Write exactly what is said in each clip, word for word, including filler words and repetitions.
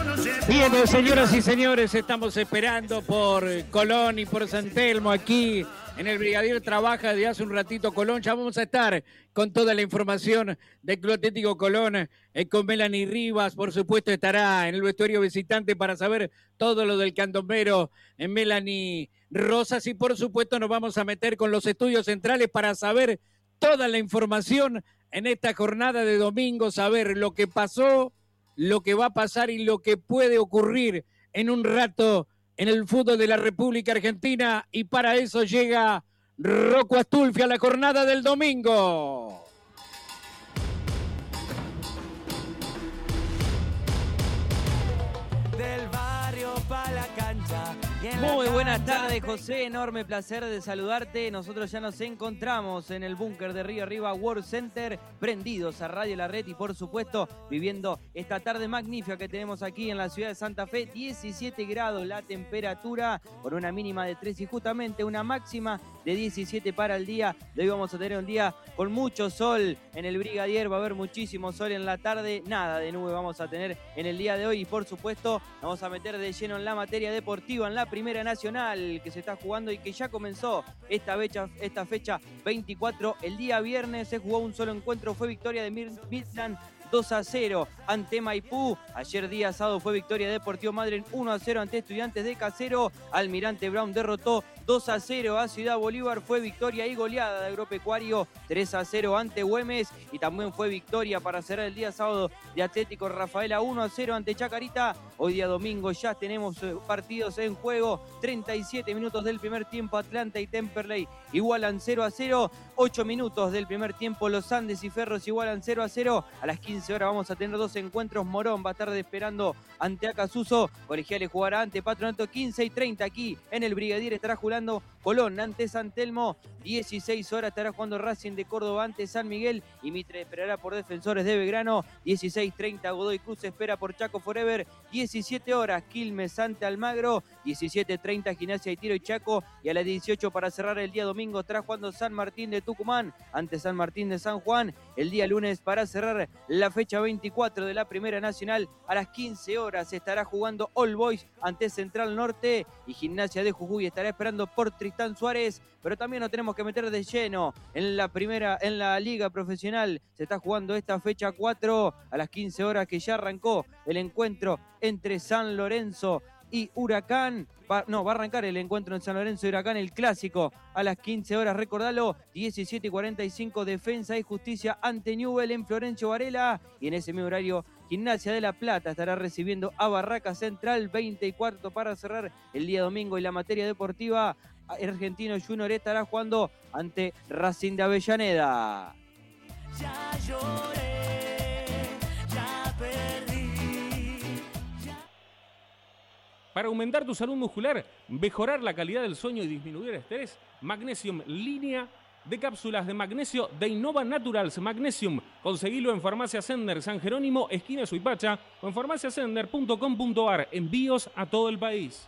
Bien, señoras y señores, estamos esperando por Colón y por San Telmo aquí en el Brigadier. Trabaja desde hace un ratito Colón. Ya vamos a estar con toda la información del Club Atlético Colón, eh, con Melanie Rivas. Por supuesto estará en el vestuario visitante para saber todo lo del candombero en Melanie Rosas. Y por supuesto nos vamos a meter con los estudios centrales para saber toda la información en esta jornada de domingo, saber lo que pasó, lo que va a pasar y lo que puede ocurrir en un rato en el fútbol de la República Argentina. Y para eso llega Rocco Astulfi a la jornada del domingo. Del barrio pa' la cancha. Muy buenas tardes, José, enorme placer de saludarte. Nosotros ya nos encontramos en el búnker de Río Arriba World Center, prendidos a Radio La Red y por supuesto viviendo esta tarde magnífica que tenemos aquí en la ciudad de Santa Fe. diecisiete grados la temperatura, con una mínima de tres y justamente una máxima de diecisiete para el día. De hoy vamos a tener un día con mucho sol en el Brigadier, va a haber muchísimo sol en la tarde, nada de nube vamos a tener en el día de hoy y por supuesto nos vamos a meter de lleno en la materia deportiva, en la Primera Nacional que se está jugando y que ya comenzó esta fecha, esta fecha veinticuatro. El día viernes se jugó un solo encuentro, fue victoria de Midland dos a cero ante Maipú. Ayer día sábado fue victoria de Deportivo Madryn uno a cero ante Estudiantes de Casero. Almirante Brown derrotó dos a cero a Ciudad Bolívar. Fue victoria y goleada de Agropecuario tres a cero ante Güemes. Y también fue victoria para cerrar el día sábado de Atlético Rafaela uno a cero ante Chacarita. Hoy día domingo ya tenemos partidos en juego. treinta y siete minutos del primer tiempo, Atlanta y Temperley igualan cero a cero. ocho minutos del primer tiempo, Los Andes y Ferros igualan cero a cero. A las quince horas vamos a tener dos encuentros. Morón va a estar esperando ante Acasuso. Colegiales jugará ante Patronato. Quince y treinta aquí en el Brigadier estará jugando Colón ante San Telmo. dieciséis horas estará jugando Racing de Córdoba ante San Miguel. Y Mitre esperará por Defensores de Belgrano. dieciséis treinta Godoy Cruz espera por Chaco Forever. diecisiete horas Quilmes ante Almagro. diecisiete treinta Gimnasia y Tiro y Chaco. Y a las dieciocho para cerrar el día domingo estará jugando San Martín de Tucumán ante San Martín de San Juan. El día lunes para cerrar la fecha veinticuatro de la Primera Nacional a las quince horas estará jugando All Boys ante Central Norte y Gimnasia de Jujuy estará esperando por Tristán Suárez. Pero también nos tenemos que meter de lleno en la primera, en la liga profesional. Se está jugando esta fecha cuatro a las quince horas que ya arrancó el encuentro entre San Lorenzo y Huracán. Va, no, va a arrancar el encuentro en San Lorenzo y Huracán, el clásico, a las quince horas, recordalo, diecisiete y cuarenta y cinco, Defensa y Justicia ante Newell en Florencio Varela, y en ese mismo horario, Gimnasia de La Plata estará recibiendo a Barraca Central, veinte y cuarto para cerrar el día domingo. Y la materia deportiva, Argentino Junior estará jugando ante Racing de Avellaneda. Ya lloré, ya perdí. Para aumentar tu salud muscular, mejorar la calidad del sueño y disminuir el estrés, Magnesium línea de cápsulas de magnesio de Innova Naturals Magnesium. Conseguilo en Farmacia Sender, San Jerónimo, esquina Suipacha, o en farmacia sender punto com punto ar. Envíos a todo el país.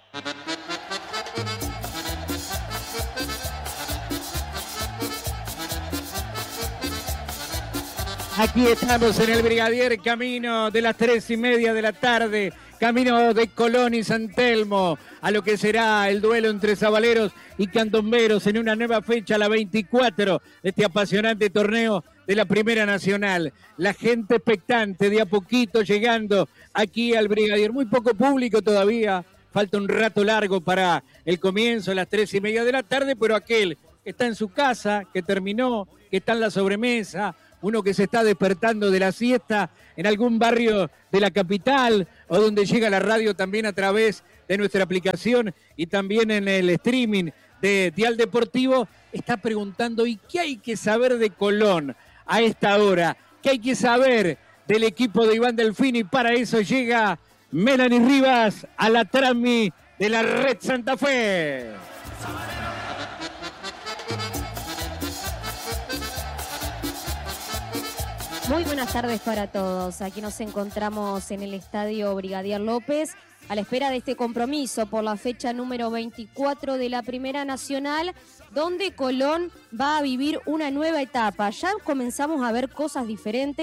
Aquí estamos en el Brigadier, camino de las tres y media de la tarde, camino de Colón y San Telmo, a lo que será el duelo entre Zabaleros y Candomberos en una nueva fecha, la veinticuatro, de este apasionante torneo de la Primera Nacional. La gente expectante, de a poquito llegando aquí al Brigadier. Muy poco público todavía, falta un rato largo para el comienzo, a las tres y media de la tarde, pero aquel que está en su casa, que terminó, que está en la sobremesa, uno que se está despertando de la siesta en algún barrio de la capital o donde llega la radio también a través de nuestra aplicación y también en el streaming de Dial Deportivo, está preguntando ¿y qué hay que saber de Colón a esta hora? ¿Qué hay que saber del equipo de Iván Delfini? Y para eso llega Melanie Rivas a la transmi de la Red Santa Fe. Muy buenas tardes para todos. Aquí nos encontramos en el Estadio Brigadier López a la espera de este compromiso por la fecha número veinticuatro de la Primera Nacional, donde Colón va a vivir una nueva etapa. Ya comenzamos a ver cosas diferentes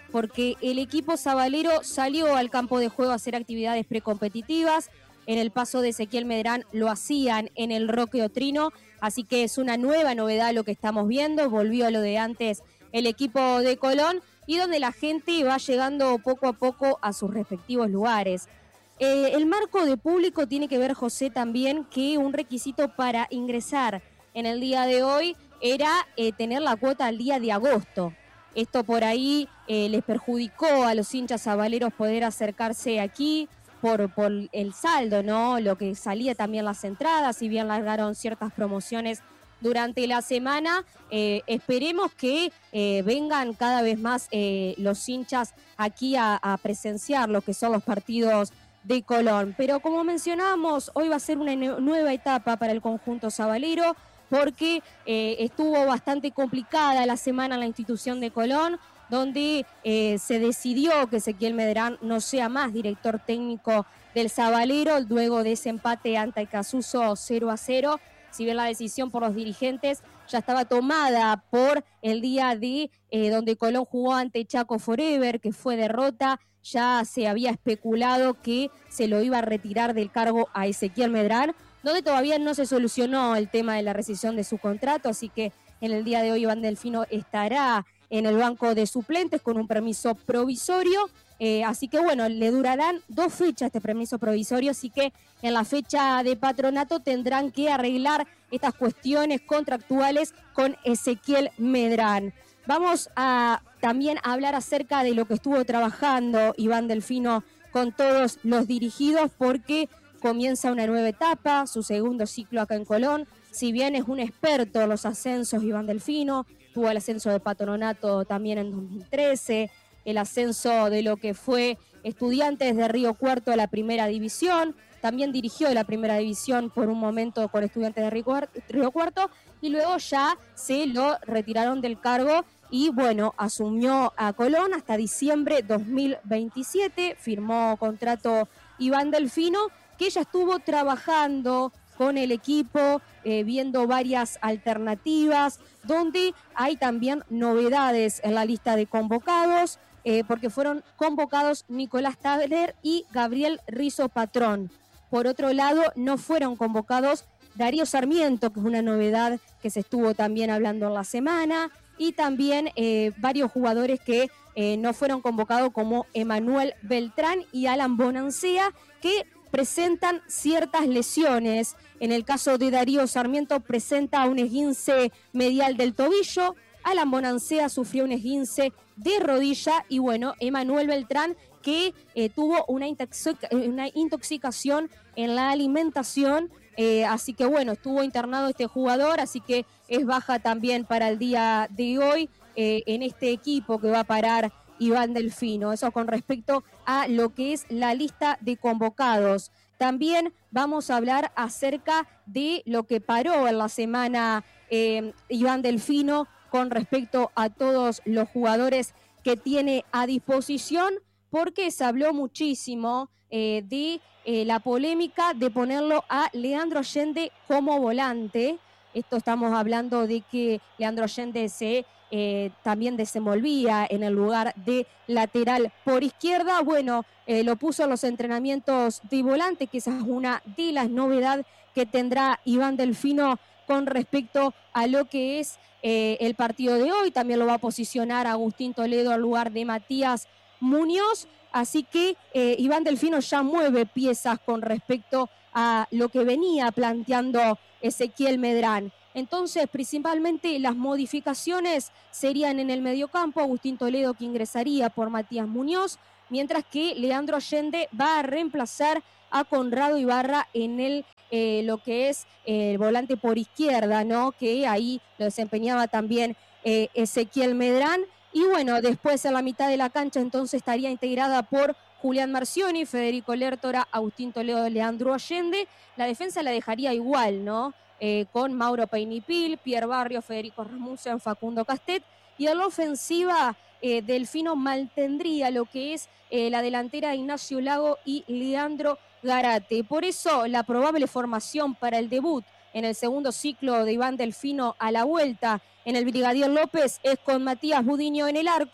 porque el equipo sabalero salió al campo de juego a hacer actividades precompetitivas. En el paso de Ezequiel Medrán lo hacían en el Roque Otrino, así que es una nueva novedad lo que estamos viendo. Volvió a lo de antes el equipo de Colón y donde la gente va llegando poco a poco a sus respectivos lugares. Eh, el marco de público tiene que ver, José, también que un requisito para ingresar en el día de hoy era eh, tener la cuota al día de agosto. Esto por ahí eh, les perjudicó a los hinchas sabaleros poder acercarse aquí por, por el saldo, ¿no? Lo que salía también las entradas, si bien largaron ciertas promociones durante la semana. Eh, esperemos que eh, vengan cada vez más eh, los hinchas aquí a, a presenciar lo que son los partidos de Colón. Pero como mencionábamos, hoy va a ser una nueva etapa para el conjunto sabalero, porque eh, estuvo bastante complicada la semana en la institución de Colón, donde eh, se decidió que Ezequiel Medrán no sea más director técnico del Sabalero, luego de ese empate ante Icasuso cero a cero. Si bien la decisión por los dirigentes ya estaba tomada por el día de eh, donde Colón jugó ante Chaco Forever, que fue derrota, ya se había especulado que se lo iba a retirar del cargo a Ezequiel Medrán, donde todavía no se solucionó el tema de la rescisión de su contrato, así que en el día de hoy Iván Delfino estará en el banco de suplentes con un permiso provisorio, eh, así que bueno, le durarán dos fechas este permiso provisorio, así que en la fecha de patronato tendrán que arreglar estas cuestiones contractuales con Ezequiel Medrán. Vamos a también hablar acerca de lo que estuvo trabajando Iván Delfino con todos los dirigidos, porque comienza una nueva etapa, su segundo ciclo acá en Colón. Si bien es un experto en los ascensos Iván Delfino, tuvo el ascenso de Patronato también en dos mil trece, el ascenso de lo que fue Estudiantes de Río Cuarto a la primera división, también dirigió la primera división por un momento con Estudiantes de Río Cuarto y luego ya se lo retiraron del cargo y bueno, asumió a Colón hasta diciembre dos mil veintisiete, firmó contrato Iván Delfino, que ya estuvo trabajando con el equipo, eh, viendo varias alternativas, donde hay también novedades en la lista de convocados, eh, porque fueron convocados Nicolás Tabler y Gabriel Rizo Patrón. Por otro lado, no fueron convocados Darío Sarmiento, que es una novedad que se estuvo también hablando en la semana, y también eh, varios jugadores que eh, no fueron convocados, como Emanuel Beltrán y Alan Bonancea, que presentan ciertas lesiones. En el caso de Darío Sarmiento presenta un esguince medial del tobillo, Alan Bonancea sufrió un esguince de rodilla y bueno, Emanuel Beltrán que eh, tuvo una, intoxic- una intoxicación en la alimentación, eh, así que bueno, estuvo internado este jugador, así que es baja también para el día de hoy eh, en este equipo que va a parar Iván Delfino. Eso con respecto a lo que es la lista de convocados. También vamos a hablar acerca de lo que paró en la semana eh, Iván Delfino con respecto a todos los jugadores que tiene a disposición, porque se habló muchísimo eh, de eh, la polémica de ponerlo a Leandro Allende como volante. Esto estamos hablando de que Leandro Allende se eh, también desenvolvía en el lugar de lateral por izquierda. Bueno, eh, lo puso en los entrenamientos de volante, que esa es una de las novedades que tendrá Iván Delfino con respecto a lo que es eh, el partido de hoy. También lo va a posicionar Agustín Toledo al lugar de Matías Muñoz, así que eh, Iván Delfino ya mueve piezas con respecto a lo que venía planteando Ezequiel Medrán. Entonces, principalmente las modificaciones serían en el mediocampo, Agustín Toledo que ingresaría por Matías Muñoz, mientras que Leandro Allende va a reemplazar a Conrado Ibarra en el eh, lo que es eh, el volante por izquierda, ¿no? Que ahí lo desempeñaba también eh, Ezequiel Medrán. Y bueno, después en la mitad de la cancha entonces estaría integrada por Julián Marcioni, Federico Lertora, Agustín Toledo, Leandro Allende. La defensa la dejaría igual, ¿no? Eh, con Mauro Peinipil, Pierre Barrio, Federico Rasmussen, Facundo Castet. Y en la ofensiva, eh, Delfino mantendría lo que es eh, la delantera de Ignacio Lago y Leandro Garate. Por eso la probable formación para el debut en el segundo ciclo de Iván Delfino a la vuelta en el Brigadier López es con Matías Budiño en el arco,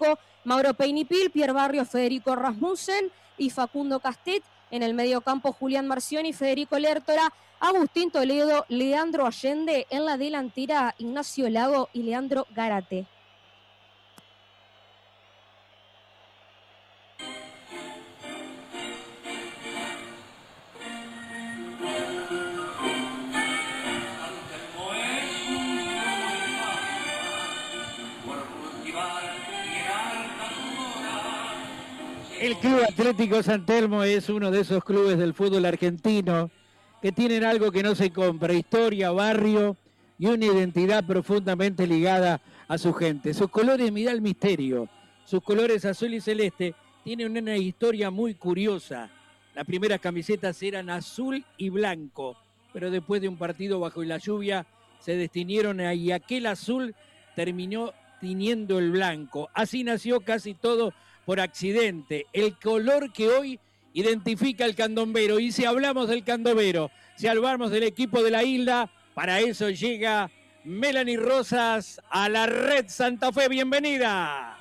Mauro Peinipil, Pierre Barrios, Federico Rasmussen y Facundo Castet. En el mediocampo, Julián Marcioni, Federico Lertora, Agustín Toledo, Leandro Allende. En la delantera, Ignacio Lago y Leandro Garate. El Club Atlético San Telmo es uno de esos clubes del fútbol argentino que tienen algo que no se compra: historia, barrio y una identidad profundamente ligada a su gente. Sus colores, mirá el misterio, sus colores azul y celeste tienen una historia muy curiosa. Las primeras camisetas eran azul y blanco, pero después de un partido bajo la lluvia se destinieron y aquel azul terminó tiñendo el blanco. Así nació casi todo por accidente, el color que hoy identifica al candombero. Y si hablamos del candombero, si hablamos del equipo de la isla, para eso llega Melanie Rosas a la Red Santa Fe. Bienvenida.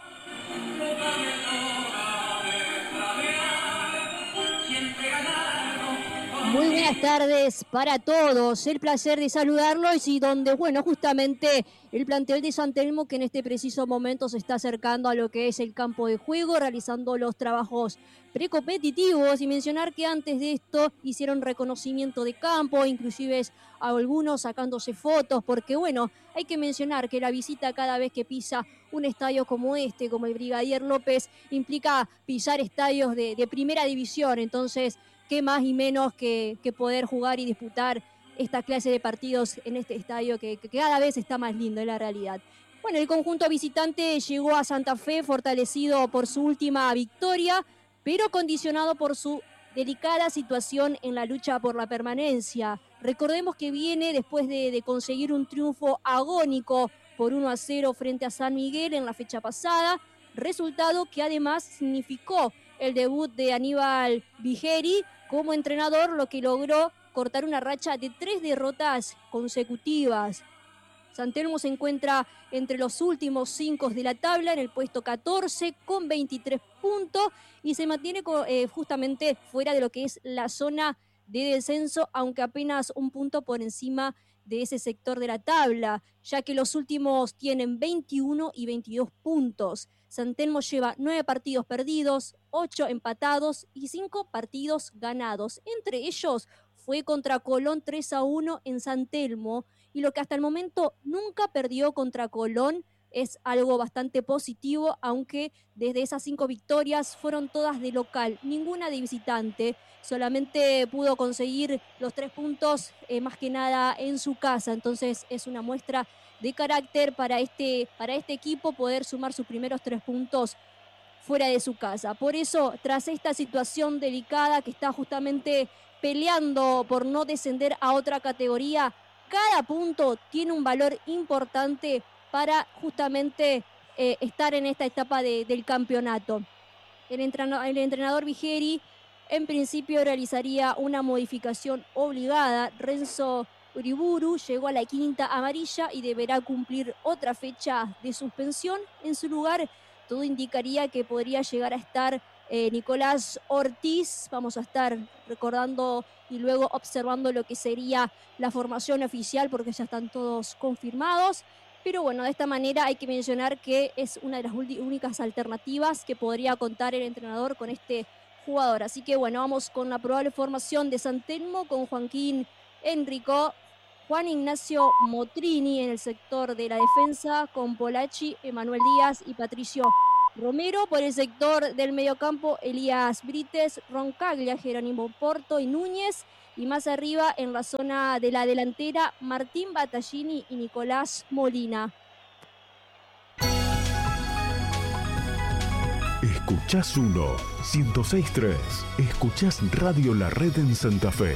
Muy buenas tardes para todos, el placer de saludarlos y donde, bueno, justamente el plantel de San Telmo que en este preciso momento se está acercando a lo que es el campo de juego, realizando los trabajos precompetitivos, y mencionar que antes de esto hicieron reconocimiento de campo, inclusive a algunos sacándose fotos, porque bueno, hay que mencionar que la visita cada vez que pisa un estadio como este, como el Brigadier López, implica pisar estadios de, de primera división, entonces qué más y menos que, que poder jugar y disputar esta clase de partidos en este estadio que, que cada vez está más lindo, en la realidad. Bueno, el conjunto visitante llegó a Santa Fe fortalecido por su última victoria, pero condicionado por su delicada situación en la lucha por la permanencia. Recordemos que viene después de, de conseguir un triunfo agónico por uno a cero frente a San Miguel en la fecha pasada, resultado que además significó el debut de Aníbal Vigeri como entrenador, lo que logró cortar una racha de tres derrotas consecutivas. San Telmo se encuentra entre los últimos cinco de la tabla, en el puesto catorce con veintitrés puntos, y se mantiene eh, justamente fuera de lo que es la zona de descenso, aunque apenas un punto por encima de ese sector de la tabla, ya que los últimos tienen veintiuno y veintidós puntos. San Telmo lleva nueve partidos perdidos, ocho empatados y cinco partidos ganados. Entre ellos fue contra Colón tres a uno en San Telmo, y lo que hasta el momento nunca perdió contra Colón es algo bastante positivo, aunque desde esas cinco victorias fueron todas de local, ninguna de visitante. Solamente pudo conseguir los tres puntos eh, más que nada en su casa, entonces es una muestra de carácter para este, para este equipo poder sumar sus primeros tres puntos fuera de su casa. Por eso, tras esta situación delicada que está justamente peleando por no descender a otra categoría, cada punto tiene un valor importante para justamente eh, estar en esta etapa de, del campeonato. El entrenador, el entrenador Vigeri en principio realizaría una modificación obligada. Renzo Uriburu llegó a la quinta amarilla y deberá cumplir otra fecha de suspensión. En su lugar, todo indicaría que podría llegar a estar eh, Nicolás Ortiz. Vamos a estar recordando y luego observando lo que sería la formación oficial, porque ya están todos confirmados. Pero bueno, de esta manera hay que mencionar que es una de las únicas alternativas que podría contar el entrenador con este jugador. Así que bueno, vamos con la probable formación de San Telmo, con Joaquín Enrico, Juan Ignacio Motrini en el sector de la defensa, con Polacci, Emanuel Díaz y Patricio Romero. Por el sector del mediocampo, Elías Brites, Roncaglia, Jerónimo Porto y Núñez. Y más arriba, en la zona de la delantera, Martín Battaglini y Nicolás Molina. Escuchás uno, ciento seis punto tres. Escuchás Radio La Red en Santa Fe.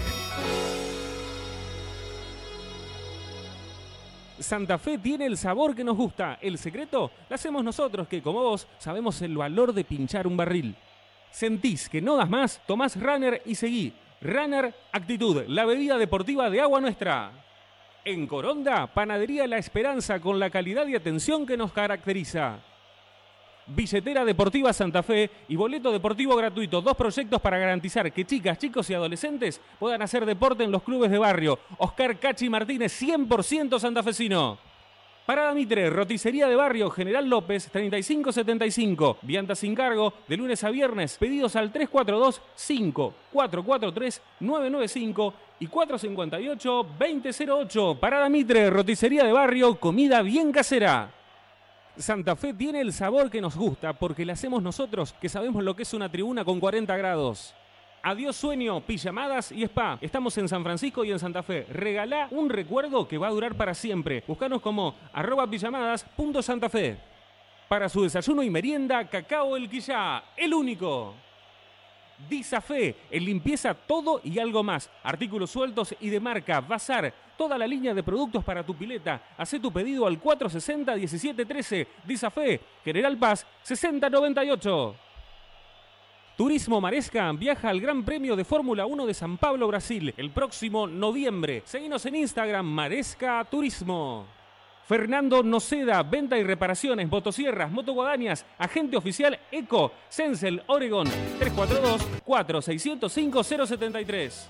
Santa Fe tiene el sabor que nos gusta. El secreto lo hacemos nosotros, que como vos sabemos el valor de pinchar un barril. ¿Sentís que no das más? Tomás Runner y seguí. Runner Actitud, la bebida deportiva de agua nuestra. En Coronda, Panadería La Esperanza, con la calidad y atención que nos caracteriza. Billetera Deportiva Santa Fe y boleto deportivo gratuito. Dos proyectos para garantizar que chicas, chicos y adolescentes puedan hacer deporte en los clubes de barrio. Oscar Cachi Martínez, cien por ciento santafesino. Parada Mitre, roticería de barrio, General López, treinta y cinco setenta y cinco. Vianda sin cargo, de lunes a viernes. Pedidos al tres cuatro dos, cinco cuatro cuatro tres, nueve nueve cinco y cuatro cinco ocho, dos cero cero ocho. Parada Mitre, roticería de barrio, comida bien casera. Santa Fe tiene el sabor que nos gusta porque la hacemos nosotros, que sabemos lo que es una tribuna con cuarenta grados. Adiós sueño, pijamadas y spa. Estamos en San Francisco y en Santa Fe. Regalá un recuerdo que va a durar para siempre. Búscanos como arroba pijamadas punto Santa Fe. Para su desayuno y merienda, Cacao El Quillá, el único. Disafé, en limpieza todo y algo más. Artículos sueltos y de marca. Bazar, toda la línea de productos para tu pileta. Hacé tu pedido al cuatro sesenta, diecisiete trece. Disafé, General Paz, sesenta noventa y ocho. Turismo Maresca viaja al Gran Premio de Fórmula uno de San Pablo, Brasil, el próximo noviembre. Seguinos en Instagram, Maresca Turismo. Fernando Noceda, venta y reparaciones, motosierras, motoguadañas, agente oficial Eco, Sensel, Oregon, tres cuatro dos, cuatro seis cero cinco, cero siete tres.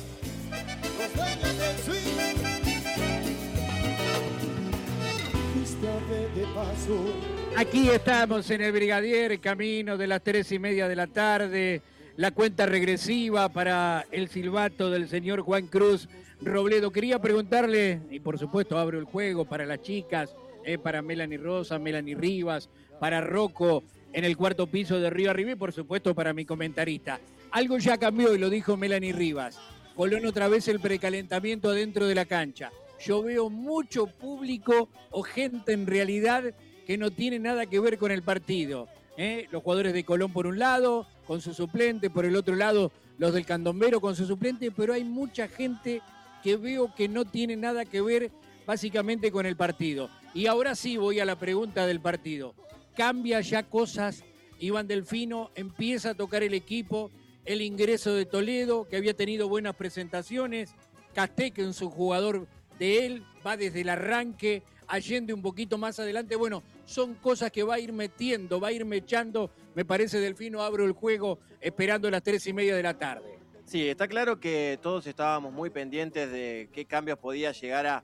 Aquí estamos en el Brigadier, camino de las tres y media de la tarde. La cuenta regresiva para el silbato del señor Juan Cruz Robledo. Quería preguntarle, y por supuesto abro el juego para las chicas, eh, para Melanie Rosa, Melanie Rivas, para Rocco en el cuarto piso de Río Arriba y por supuesto para mi comentarista. Algo ya cambió y lo dijo Melanie Rivas. Colón otra vez el precalentamiento adentro de la cancha. Yo veo mucho público o gente en realidad que no tiene nada que ver con el partido. ¿eh? Los jugadores de Colón por un lado, con su suplente, por el otro lado los del Candombero con su suplente, pero hay mucha gente que veo que no tiene nada que ver básicamente con el partido. Y ahora sí voy a la pregunta del partido. ¿Cambia ya cosas? Iván Delfino empieza a tocar el equipo, el ingreso de Toledo, que había tenido buenas presentaciones, Casté, que es un jugador de él, va desde el arranque, Allende un poquito más adelante. Bueno, son cosas que va a ir metiendo, va a ir mechando. Me parece, Delfino, abro el juego esperando las tres y media de la tarde. Sí, está claro que todos estábamos muy pendientes de qué cambios podía llegar a,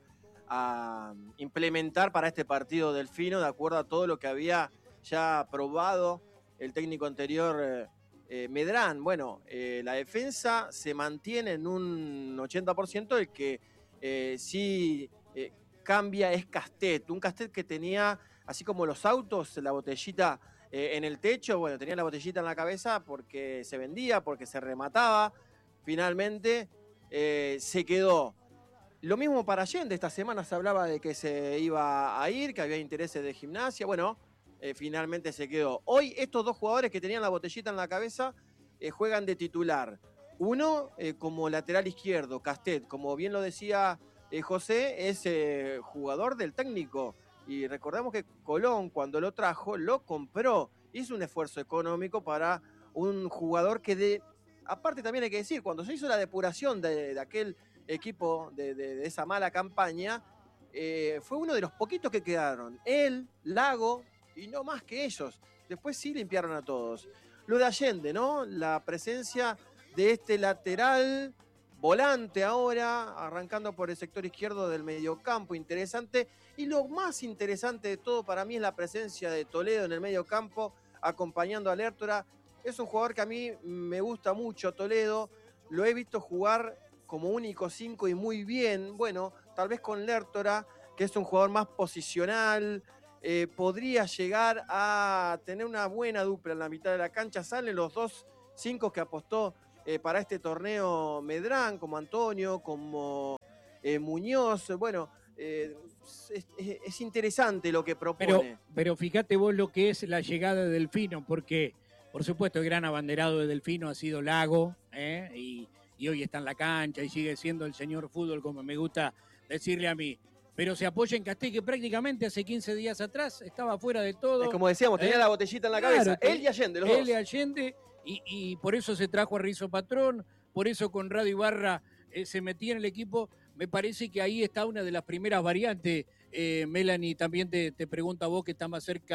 a implementar para este partido Delfino, de acuerdo a todo lo que había ya probado el técnico anterior eh, eh, Medrán. Bueno, eh, la defensa se mantiene en un ochenta por ciento, el que eh, sí eh, cambia es Castet, un Castet que tenía, así como los autos, la botellita eh, en el techo. Bueno, tenía la botellita en la cabeza porque se vendía, porque se remataba. Finalmente eh, se quedó. Lo mismo para Allende, esta semana se hablaba de que se iba a ir, que había intereses de Gimnasia. Bueno, eh, finalmente se quedó. Hoy estos dos jugadores que tenían la botellita en la cabeza eh, juegan de titular. Uno eh, como lateral izquierdo, Castet, como bien lo decía eh, José, es eh, jugador del técnico. Y recordemos que Colón, cuando lo trajo, lo compró. Hizo un esfuerzo económico para un jugador que de... Aparte también hay que decir, cuando se hizo la depuración de, de aquel equipo, de, de, de esa mala campaña, eh, fue uno de los poquitos que quedaron. Él, Lago y no más que ellos. Después sí limpiaron a todos. Lo de Allende, ¿no? La presencia de este lateral, volante ahora, arrancando por el sector izquierdo del mediocampo, interesante. Y lo más interesante de todo para mí es la presencia de Toledo en el mediocampo, acompañando a Lertora. Es un jugador que a mí me gusta mucho, Toledo. Lo he visto jugar como único cinco y muy bien. Bueno, tal vez con Lertora, que es un jugador más posicional, eh, podría llegar a tener una buena dupla en la mitad de la cancha. Salen los dos cinco que apostó eh, para este torneo Medrán, como Antonio, como eh, Muñoz. Bueno, eh, es, es, es interesante lo que propone. Pero, pero fíjate vos lo que es la llegada de Delfino, porque... Por supuesto, el gran abanderado de Delfino ha sido Lago, ¿eh? y, y hoy está en la cancha y sigue siendo el señor fútbol, como me gusta decirle a mí. Pero se apoya en Casté, que prácticamente hace quince días atrás estaba fuera de todo. Es como decíamos, tenía ¿eh? la botellita en la claro, cabeza. Él y Allende, los él dos. Él y Allende, y, y por eso se trajo a Rizo Patrón, por eso Conrado Ibarra eh, se metía en el equipo. Me parece que ahí está una de las primeras variantes. Eh, Melanie, también te, te pregunta a vos, que está más cerca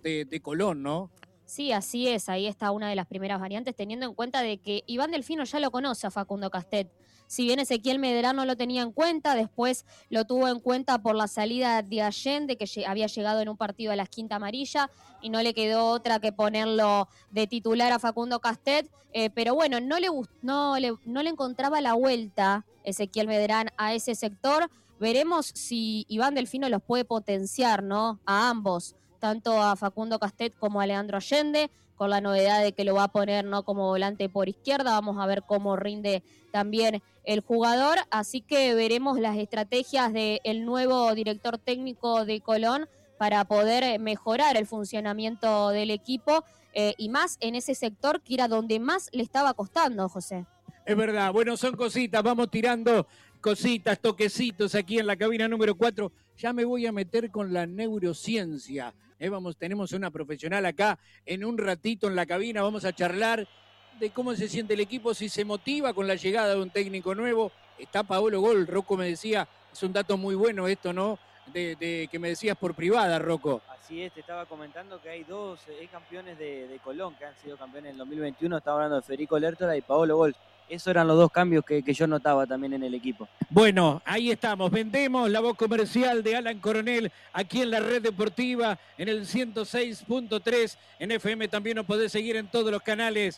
de, de Colón, ¿no? Sí, así es, ahí está una de las primeras variantes, teniendo en cuenta de que Iván Delfino ya lo conoce a Facundo Castet. Si bien Ezequiel Medrano no lo tenía en cuenta, después lo tuvo en cuenta por la salida de Allende, que había llegado en un partido a la quinta amarilla, y no le quedó otra que ponerlo de titular a Facundo Castet, eh, pero bueno, no le, no, le, no le encontraba la vuelta Ezequiel Medrano a ese sector. Veremos si Iván Delfino los puede potenciar, ¿no? A ambos, tanto a Facundo Castet como a Leandro Allende, con la novedad de que lo va a poner, ¿no?, como volante por izquierda. Vamos a ver cómo rinde también el jugador, así que veremos las estrategias del nuevo director técnico de Colón para poder mejorar el funcionamiento del equipo, eh, y más en ese sector que era donde más le estaba costando, José. Es verdad, bueno, son cositas, vamos tirando cositas, toquecitos aquí en la cabina número cuatro. Ya me voy a meter con la neurociencia. Eh, vamos, tenemos una profesional acá en un ratito en la cabina, vamos a charlar de cómo se siente el equipo, si se motiva con la llegada de un técnico nuevo. Está Paolo Gol, Rocco me decía, es un dato muy bueno esto, ¿no? De, de que me decías por privada, Rocco. Así es, te estaba comentando que hay dos eh, campeones de, de Colón que han sido campeones en el dos mil veintiuno, estaba hablando de Federico Lertora y Paolo Gol. Esos eran los dos cambios que, que yo notaba también en el equipo. Bueno, ahí estamos. Vendemos la voz comercial de Alan Coronel aquí en la Red Deportiva, en el ciento seis punto tres. En F M también nos podés seguir en todos los canales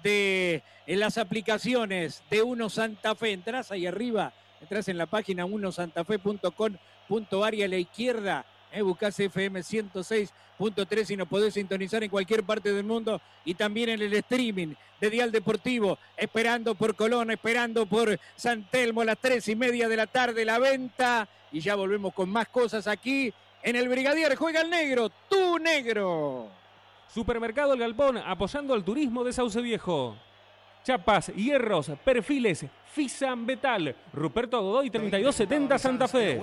de en las aplicaciones de Uno Santa Fe. Entrás ahí arriba, entrás en la página uno santa fe punto com punto ar y a la izquierda, eh, buscás F M ciento seis punto tres y nos podés sintonizar en cualquier parte del mundo, y también en el streaming de Dial Deportivo, esperando por Colón, esperando por San Telmo a las tres y media de la tarde, la venta, y ya volvemos con más cosas aquí en el Brigadier. Juega el negro, tu negro. Supermercado El Galpón, apoyando al turismo de Sauce Viejo. Chapas, hierros, perfiles, Fisan Betal, Ruperto Godoy treinta y dos setenta Santa Fe.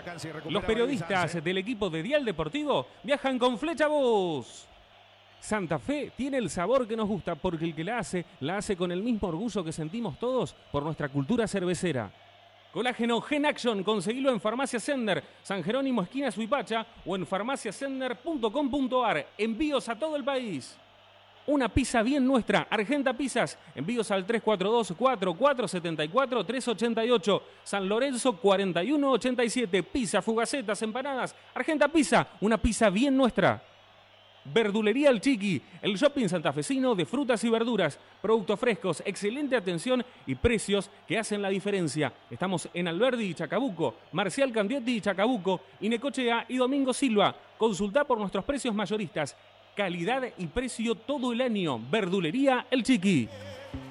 Los periodistas del equipo de Dial Deportivo viajan con Flecha Bus. Santa Fe tiene el sabor que nos gusta porque el que la hace, la hace con el mismo orgullo que sentimos todos por nuestra cultura cervecera. Colágeno Gen Action, conseguilo en Farmacia Sender, San Jerónimo esquina Suipacha o en farmacia sender punto com punto ar. Envíos a todo el país. Una pizza bien nuestra, Argenta Pizzas, envíos al tres cuatro dos, cuatro cuatro siete cuatro, tres ocho ocho, San Lorenzo cuarenta y uno ochenta y siete, pizza, fugacetas, empanadas, Argenta Pizza, una pizza bien nuestra. Verdulería El Chiqui, el shopping santafesino de frutas y verduras, productos frescos, excelente atención y precios que hacen la diferencia. Estamos en Alberdi y Chacabuco, Marcial Candietti y Chacabuco, y Necochea y Domingo Silva. Consulta por nuestros precios mayoristas. Calidad y precio todo el año. Verdulería El Chiqui.